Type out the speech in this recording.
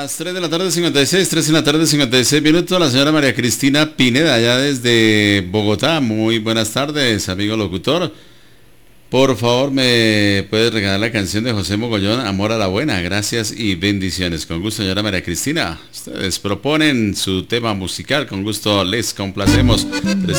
Las 3 de la tarde 56, 3 de la tarde 56 minutos, la señora María Cristina Pineda, allá desde Bogotá. Muy buenas tardes, amigo locutor. Por favor, ¿me puedes regalar la canción de José Mogollón, Amor a la Buena? Gracias y bendiciones. Con gusto, señora María Cristina. Ustedes proponen su tema musical, con gusto les complacemos. 3